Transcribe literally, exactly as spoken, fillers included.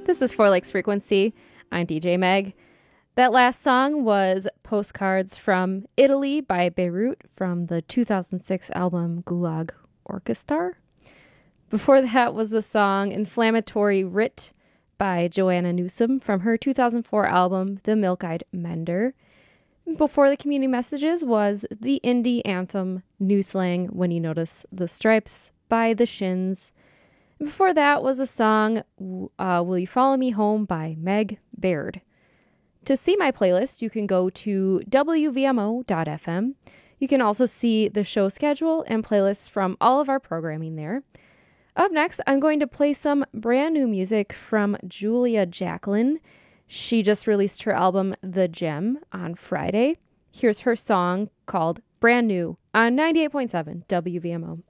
This is Four Lakes Frequency. I'm D J Meg. That last song was Postcards from Italy by Beirut from the two thousand six album Gulag Orchestra. Before that was the song Inflammatory Writ by Joanna Newsom from her two thousand four album The Milk-Eyed Mender. Before the community messages was the indie anthem New Slang When You Notice the Stripes by The Shins. Before that was the song uh, Will You Follow Me Home by Meg Baird. To see my playlist, you can go to W V M O dot F M. You can also see the show schedule and playlists from all of our programming there. Up next, I'm going to play some brand new music from Julia Jacklin. She just released her album The Gem on Friday. Here's her song called Brand New on ninety-eight point seven W V M O.